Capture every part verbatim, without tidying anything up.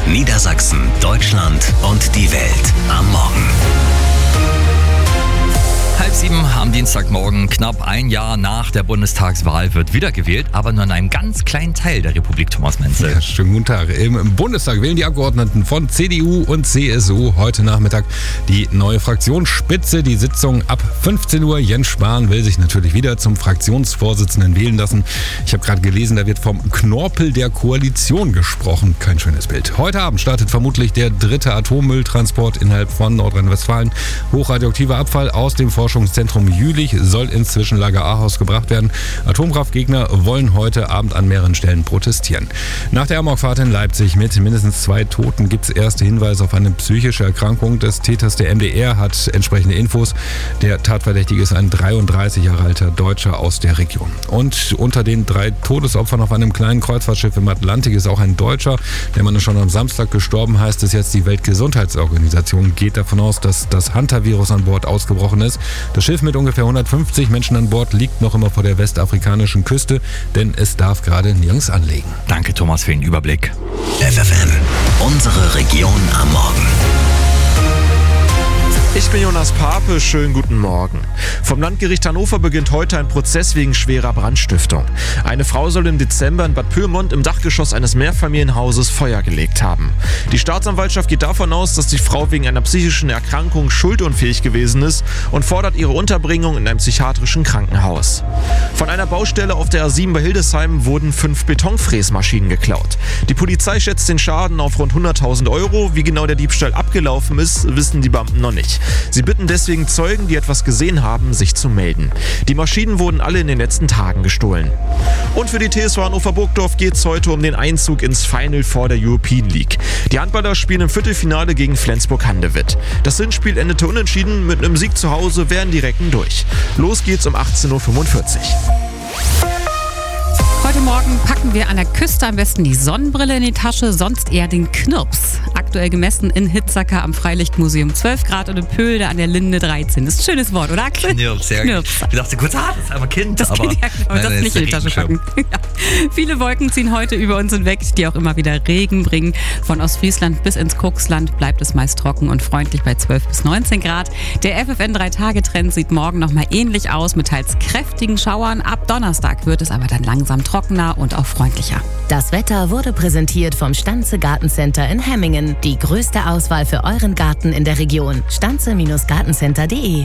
Niedersachsen, Deutschland und die Welt am Morgen. Halb sieben am Dienstagmorgen, knapp ein Jahr nach der Bundestagswahl, wird wiedergewählt, aber nur in einem ganz kleinen Teil der Republik, Thomas Menzel. Ja, schönen guten Tag. Im Bundestag wählen die Abgeordneten von C D U und C S U heute Nachmittag die neue Fraktionsspitze. Die Sitzung ab fünfzehn Uhr. Jens Spahn will sich natürlich wieder zum Fraktionsvorsitzenden wählen lassen. Ich habe gerade gelesen, da wird vom Knorpel der Koalition gesprochen. Kein schönes Bild. Heute Abend startet vermutlich der dritte Atommülltransport innerhalb von Nordrhein-Westfalen. Hochradioaktiver Abfall aus dem Forschungszentrum Jülich soll ins Zwischenlager Ahaus gebracht werden. Atomkraftgegner wollen heute Abend an mehreren Stellen protestieren. Nach der Amokfahrt in Leipzig mit mindestens zwei Toten gibt es erste Hinweise auf eine psychische Erkrankung des Täters. Der M D R hat entsprechende Infos. Der Tatverdächtige ist ein dreiunddreißig Jahre alter Deutscher aus der Region. Und unter den drei Todesopfern auf einem kleinen Kreuzfahrtschiff im Atlantik ist auch ein Deutscher. Der Mann ist schon am Samstag gestorben, heißt es jetzt. Die Weltgesundheitsorganisation geht davon aus, dass das Hantavirus an Bord ausgebrochen ist. Das Schiff mit ungefähr hundertfünfzig Menschen an Bord liegt noch immer vor der westafrikanischen Küste, denn es darf gerade nirgends anlegen. Danke, Thomas, für den Überblick. F F N, unsere Region am Morgen. Ich bin Jonas Pape, schönen guten Morgen. Vom Landgericht Hannover beginnt heute ein Prozess wegen schwerer Brandstiftung. Eine Frau soll im Dezember in Bad Pyrmont im Dachgeschoss eines Mehrfamilienhauses Feuer gelegt haben. Die Staatsanwaltschaft geht davon aus, dass die Frau wegen einer psychischen Erkrankung schuldunfähig gewesen ist und fordert ihre Unterbringung in einem psychiatrischen Krankenhaus. Von einer Baustelle auf der A sieben bei Hildesheim wurden fünf Betonfräsmaschinen geklaut. Die Polizei schätzt den Schaden auf rund hunderttausend Euro. Wie genau der Diebstahl abgelaufen ist, wissen die Beamten noch nicht. Sie bitten deswegen Zeugen, die etwas gesehen haben, sich zu melden. Die Maschinen wurden alle in den letzten Tagen gestohlen. Und für die T S V Hannover-Burgdorf geht es heute um den Einzug ins Final Four der European League. Die Handballer spielen im Viertelfinale gegen Flensburg-Handewitt. Das Hinspiel endete unentschieden, mit einem Sieg zu Hause wären die Recken durch. Los geht's um achtzehn Uhr fünfundvierzig. Heute Morgen packen wir an der Küste am besten die Sonnenbrille in die Tasche, sonst eher den Knirps. Aktuell gemessen in Hitzacker am Freilichtmuseum zwölf Grad und in Pöhlde an der Linde dreizehn. Das ist ein schönes Wort, oder Axel? Knirps, ja. Knirps. Ich dachte kurz, ah, das ist einmal Kind. Das aber Kind, ja, genau, nein, das nein, nicht in die Tasche packen. Ja. Viele Wolken ziehen heute über uns hinweg, die auch immer wieder Regen bringen. Von Ostfriesland bis ins Kuxland bleibt es meist trocken und freundlich bei zwölf bis neunzehn Grad. Der F F N drei Tage Trend sieht morgen nochmal ähnlich aus mit teils kräftigen Schauern. Ab Donnerstag wird es aber dann langsam trockener und auch freundlicher. Das Wetter wurde präsentiert vom Stanze Gartencenter in Hemmingen. Die größte Auswahl für euren Garten in der Region. stanze Gartencenter punkt de.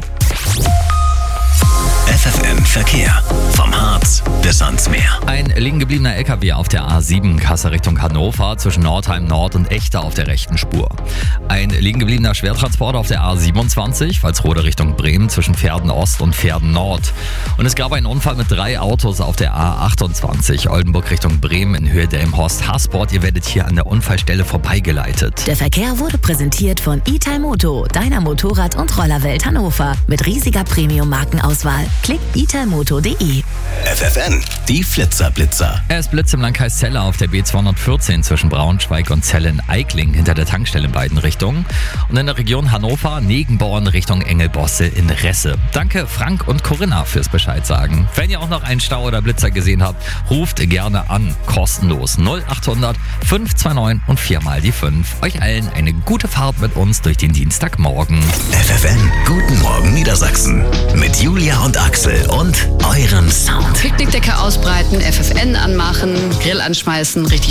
F F N Verkehr. Vom Harz bis ans Meer. Ein liegen gebliebener L K W auf der A sieben Kassel Richtung Hannover zwischen Nordheim Nord und Echter auf der rechten Spur. Ein liegen gebliebener Schwertransporter auf der A siebenundzwanzig Walsrode Richtung Bremen zwischen Verden Ost und Verden Nord. Und es gab einen Unfall mit drei Autos auf der A achtundzwanzig Oldenburg Richtung Bremen in Höhe Delmenhorst-Hasport. Ihr werdet hier an der Unfallstelle vorbeigeleitet. Der Verkehr wurde präsentiert von Italmoto, deiner Motorrad- und Rollerwelt Hannover. Mit riesiger Premium-Markenauswahl. Klick italmoto punkt de. F F N, die Flitzerblitzer. Er ist Blitz im Landkreis Celle auf der B zweihundertvierzehn zwischen Braunschweig und Celle in Eikling hinter der Tankstelle in beiden Richtungen. Und in der Region Hannover Negenborn Richtung Engelbossel in Resse. Danke Frank und Corinna fürs Bescheid sagen. Wenn ihr auch noch einen Stau oder Blitzer gesehen habt, ruft gerne an. Kostenlos null achthundert fünf zwei neun und viermal die fünf. Euch allen eine gute Fahrt mit uns durch den Dienstagmorgen. F F N, guten Morgen Niedersachsen. Mit Julia und Axel und eurem Sound. Picknickdecke ausbreiten, F F N anmachen, Grill anschmeißen, richtig